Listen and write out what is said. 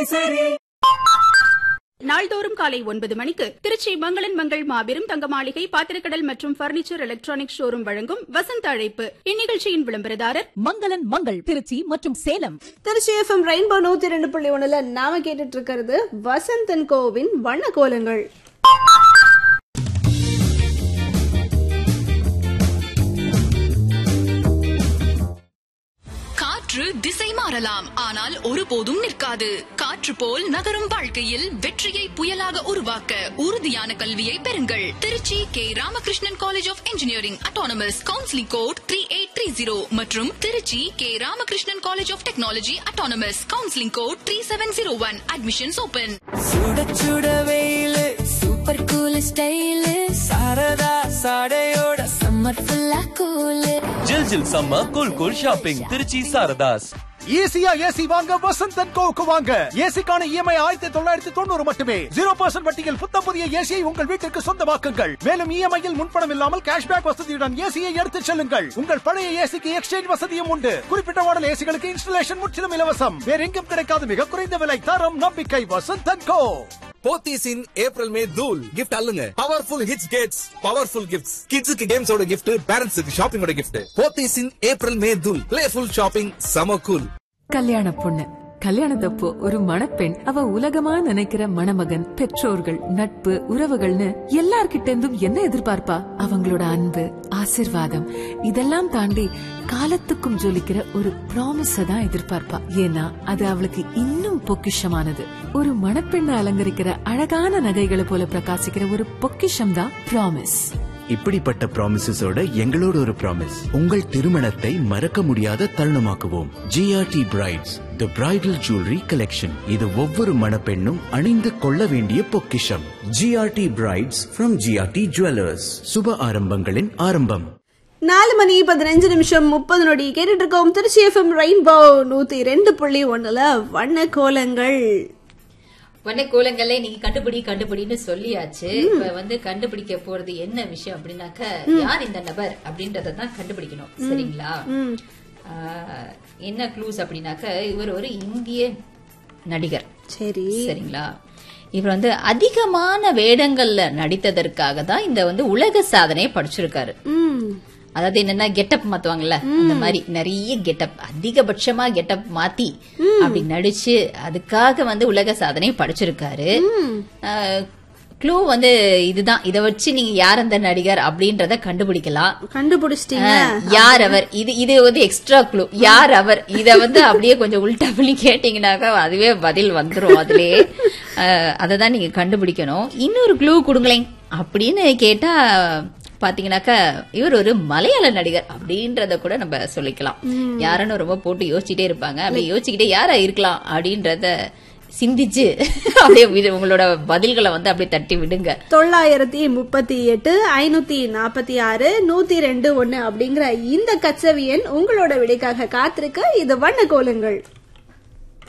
நாள்தோறும் காலை 9 மணிக்கு திருச்சி மங்களன் மங்கள் மாபெரும் தங்க மாளிகை பாத்திரக்கடல் மற்றும் பர்னிச்சர் எலக்ட்ரானிக் ஷோரூம் வழங்கும் வசந்த அழைப்பு. இந்நிகழ்ச்சியின் விளம்பரதாரர் மங்களன் மங்கள் திருச்சி மற்றும் சேலம். திருச்சி FM ரெயின்போ 102.1 நாம கேட்டுட்டு இருக்கிறது வசந்தன் கோவின் வண்ண கோலங்கள். காற்று திசை மாறலாம், ஆனால் ஒருபோதும் நிற்காது. காற்று போல் நகரும் வாழ்க்கையில் வெற்றியை புயலாக உருவாக்க உறுதியான கல்வியை பெறுங்கள். Trichy K Ramakrishnan college of engineering autonomous, counselling code 3830 மற்றும் Trichy K Ramakrishnan college of technology autonomous, counselling code 3701. Admissions open. சுட சுட வெயிலு, super cool style, Saradha சாடையோட summer ஃபுல்லா கூலு. ஜில் ஜில் summer cool cool shopping Trichy Saradhas. ஈஸியா ஏசி வாங்க வசந்தன் கோவுக்கு வாங்க. ஏசிக்கான EMI 1990 மட்டுமே. 0% வட்டியில் புத்தம் புதிய ஏசியை உங்கள் வீட்டிற்கு சொந்தமாக்குங்கள். மேலும் EMI-யில் முன்பணம் இல்லாமல் கேஷ்பேக் வசதியுடன் ஏசியை எடுத்துச் செல்லுங்கள். உங்கள் பழைய ஏசிக்கு எக்ஸ்சேஞ்ச் வசதியும் உண்டு. குறிப்பிட்ட மாடல் ஏசிகளுக்கு இன்ஸ்டலேஷன் முற்றிலும் இலவசம். வேற எங்கும் கிடைக்காத மிக குறைந்த விலை, தரம், நம்பிக்கை வசந்தன் கோ. போத்தீஸ் இன் ஏப்ரல் மே தூள் gift அல்லுங்க. Powerful hits Gates powerful gifts. கிட்ஸுக்கு கேம்ஸோட கிஃப்ட், பேரண்ட்ஸுக்கு ஷாப்பிங்கோட கிஃப்ட். போத்தீஸ் இன் ஏப்ரல் மே தூள். பிளேஃபுல் ஷாப்பிங், சம கூல். கல்யாண பொண்ணு கல்யாணத்தப்போ ஒரு மணப்பெண் அவ உலகமா நினைக்கிற மணமகன், பெற்றோர்கள், நட்பு, உறவுகள்னு எல்லார்கிட்ட இருந்தும் என்ன எதிர்பார்ப்பா? அவங்களோட அன்பு, ஆசிர்வாதம் இதெல்லாம் தாண்டி காலத்துக்கும் ஜொலிக்கிற ஒரு ப்ராமிஸ தான் எதிர்பார்ப்பா. ஏன்னா அது அவளுக்கு இன்னும் பொக்கிஷமானது. ஒரு மணப்பெண்ணை அலங்கரிக்கிற அழகான நகைகளை போல பிரகாசிக்கிற ஒரு பொக்கிஷம் தான் ப்ராமிஸ். இப்படிப்பட்ட ப்ராமிசஸோட எங்களோட ஒரு ப்ராமிஸ், உங்கள் திருமணத்தை மறக்க முடியாத தருணமாக்குவோம். GRT பிரைட்ஸ், தி பிரைடல் ஜுவல்லரி கலெக்ஷன். இது ஒவ்வொரு மணப்பெண்ணும் அணிந்து கொள்ள வேண்டிய பொக்கிஷம். GRT brides from GRT jewellers. சுப ஆரம்பங்களின் ஆரம்பம். 4:15 கேட்டுட்டு இருக்கோம். திருச்சி FM ரெயின்போ 102.1 வண்ண கோலங்கள். வண்ணக்கோலங்களே நீங்க கண்டுபிடின்னு சொல்லியாச்சு. இப்ப கண்டுபிடிக்க போறது என்ன விஷயம் அப்படின்னாக்க, யார் இந்த நபர் அப்படின்றத தான் கண்டுபிடிக்கணும். சரிங்களா? என்ன க்ளூஸ் அப்படின்னாக்க, இவர் ஒரு இந்திய நடிகர். சரி, சரிங்களா? இவர் அதிகமான வேடங்கள்ல நடித்ததற்காக தான் இந்த உலக சாதனையை படிச்சிருக்காரு. அதாவது என்னன்னா, கெட்டப் மாத்துவாங்கல்ல, அந்த மாதிரி நிறைய கெட்டப், அதிகபட்சமா கெட்டப் மாத்தி அப்படி நடிச்சு அதுக்காக உலக சாதனை படிச்சிருக்காரு. க்ளூ இதுதான். இத வச்சு நீங்க யார் அந்த நடிகர் அப்படின்றத கண்டுபிடிக்கலாம். கண்டுபிடிச்சிட்டீங்க. யார் அவர்? இது எக்ஸ்ட்ரா க்ளூ. யார் அவர்? இத அப்படியே கொஞ்சம் உல்டா பண்ணி கேட்டீங்கன்னாக்கா அதுவே பதில் வந்துரும். அதுலயே அததான் நீங்க கண்டுபிடிக்கணும். இன்னொரு க்ளூ கொடுங்களேன் அப்படின்னு கேட்டா பாத்தீங்கன்னாக்கா, இவர் ஒரு மலையாள நடிகர் அப்படின்றத கூட நம்ம சொல்லிக்கலாம். யாருன்னு ரொம்ப போட்டு யோசிச்சுட்டே இருப்பாங்க. அப்படி யோசிச்சுக்கிட்டே யாரா இருக்கலாம் அப்படின்றத சிந்திச்சு அப்படியே உங்களோட பதில்களை அப்படியே தட்டி விடுங்க. 938 546 102 1 அப்படிங்கிற இந்த கச்சவியன் உங்களோட விடைக்காக காத்திருக்க. இது வண்ண கோலங்கள்.